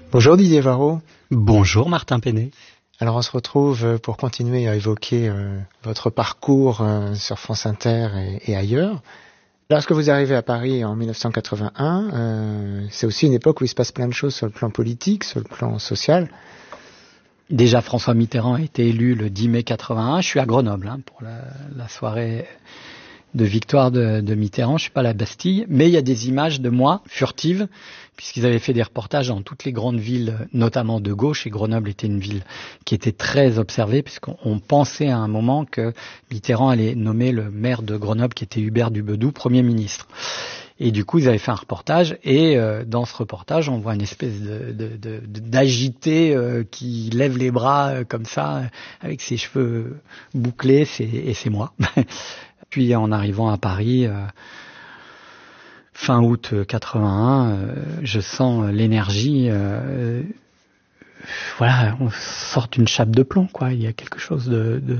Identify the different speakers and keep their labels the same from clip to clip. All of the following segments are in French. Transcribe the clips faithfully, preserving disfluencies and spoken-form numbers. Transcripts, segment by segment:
Speaker 1: Bonjour Didier Varro.
Speaker 2: Bonjour Martin Penet.
Speaker 1: Alors on se retrouve pour continuer à évoquer euh, votre parcours euh, sur France Inter et, et ailleurs. Lorsque vous arrivez à Paris en dix-neuf cent quatre-vingt-un, euh, c'est aussi une époque où il se passe plein de choses sur le plan politique, sur le plan social.
Speaker 2: Déjà, François Mitterrand a été élu le dix mai quatre-vingt-un. Je suis à Grenoble hein, pour la, la soirée de victoire de, de Mitterrand. Je suis pas à la Bastille, mais il y a des images de moi furtives, puisqu'ils avaient fait des reportages dans toutes les grandes villes, notamment de gauche, et Grenoble était une ville qui était très observée, puisqu'on pensait à un moment que Mitterrand allait nommer le maire de Grenoble, qui était Hubert Dubedou, Premier ministre. Et du coup, ils avaient fait un reportage, et euh, dans ce reportage, on voit une espèce de, de, de, d'agité euh, qui lève les bras euh, comme ça, avec ses cheveux bouclés, c'est, et c'est moi. Puis en arrivant à Paris, euh, fin août quatre-vingt-un, euh, je sens l'énergie. Euh, voilà, on sort d'une chape de plomb, quoi. Il y a quelque chose de, de,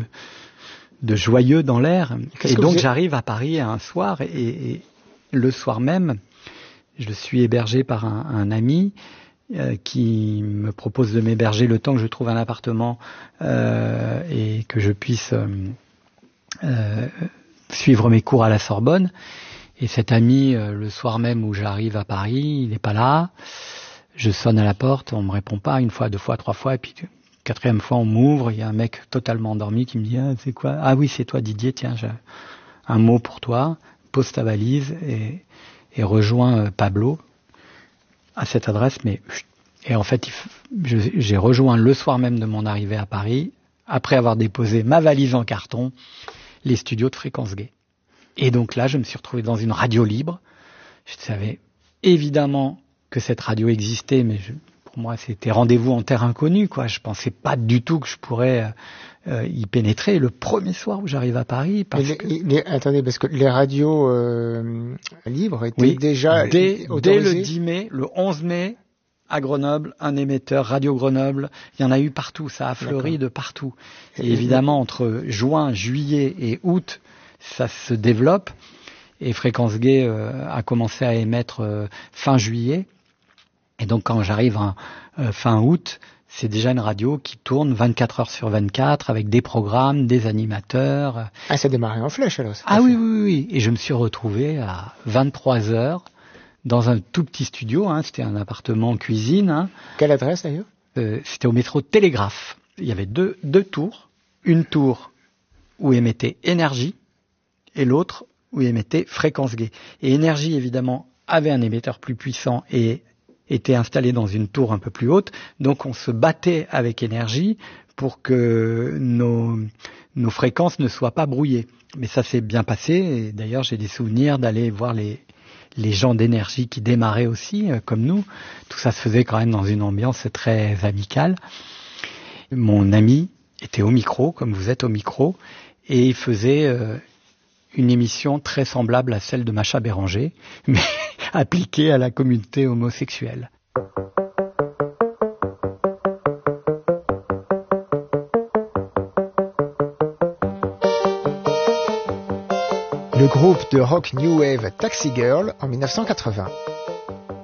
Speaker 2: de joyeux dans l'air.
Speaker 1: Qu'est-ce
Speaker 2: et
Speaker 1: que
Speaker 2: donc
Speaker 1: vous...
Speaker 2: j'arrive à Paris un soir, et, et le soir même, je suis hébergé par un, un ami euh, qui me propose de m'héberger le temps que je trouve un appartement euh, et que je puisse euh, euh, suivre mes cours à la Sorbonne. Et cet ami, euh, le soir même où j'arrive à Paris, il n'est pas là. Je sonne à la porte, on me répond pas, une fois, deux fois, trois fois, et puis quatrième fois on m'ouvre, il y a un mec totalement endormi qui me dit ah, c'est quoi ? Ah oui, c'est toi Didier, tiens, j'ai un mot pour toi, pose ta valise et, et rejoins euh, Pablo à cette adresse. Mais et en fait, je, j'ai rejoint le soir même de mon arrivée à Paris, après avoir déposé ma valise en carton, les studios de Fréquence Gay. Et donc là, je me suis retrouvé dans une radio libre. Je savais évidemment que cette radio existait, mais je, pour moi, c'était rendez-vous en terre inconnue, quoi. Je pensais pas du tout que je pourrais euh, y pénétrer. Le premier soir où j'arrive à Paris, parce
Speaker 1: les,
Speaker 2: que...
Speaker 1: les, attendez, parce que les radios euh, libres étaient
Speaker 2: oui,
Speaker 1: déjà
Speaker 2: dès,
Speaker 1: autorisées.
Speaker 2: Dès le dix mai, le onze mai, à Grenoble, un émetteur, Radio Grenoble, il y en a eu partout, ça a fleuri D'accord. de partout. Et, et évidemment, entre juin, juillet et août, ça se développe. Et Fréquence Gay euh, a commencé à émettre euh, fin juillet. Et donc quand j'arrive en euh, fin août, c'est déjà une radio qui tourne vingt-quatre heures sur vingt-quatre avec des programmes, des animateurs.
Speaker 1: Ah, ça a démarré en flèche alors.
Speaker 2: Ah oui, oui, oui. Et je me suis retrouvé à vingt-trois heures dans un tout petit studio. Hein, c'était un appartement cuisine. Hein.
Speaker 1: Quelle adresse d'ailleurs ?
Speaker 2: euh, C'était au métro Télégraphe. Il y avait deux, deux tours. Une tour où émettait Énergie et l'autre où émettait Fréquence Gay. Et Énergie, évidemment, avait un émetteur plus puissant et était installé dans une tour un peu plus haute. Donc on se battait avec Énergie pour que nos, nos fréquences ne soient pas brouillées. Mais ça s'est bien passé. Et d'ailleurs, j'ai des souvenirs d'aller voir les, les gens d'Énergie qui démarraient aussi, euh, comme nous. Tout ça se faisait quand même dans une ambiance très amicale. Mon ami était au micro, comme vous êtes au micro, et il faisait... Euh, une émission très semblable à celle de Macha Béranger, mais appliquée à la communauté homosexuelle.
Speaker 1: Le groupe de rock New Wave Taxi Girl en dix-neuf cent quatre-vingts.